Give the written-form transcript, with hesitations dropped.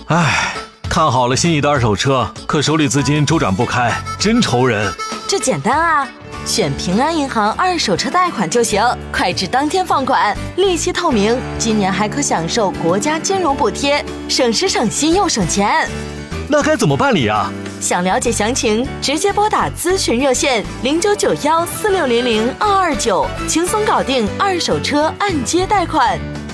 唉，看好了心仪的二手车，可手里资金周转不开，真愁人。 这简单啊，选平安银行二手车贷款就行，快至当天放款，利息透明，今年还可享受国家金融补贴，省时省心又省钱。 那该怎么办理啊？ 想了解详情，直接拨打咨询热线099146000229，轻松搞定二手车按揭贷款。